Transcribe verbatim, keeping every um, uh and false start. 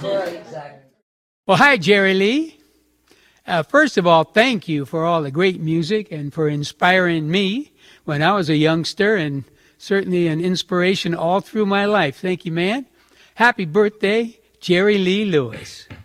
Well, hi, Jerry Lee. Uh, first of all, thank you for all the great music and for inspiring me when I was a youngster, and certainly an inspiration all through my life. Thank you, man. Happy birthday, Jerry Lee Lewis.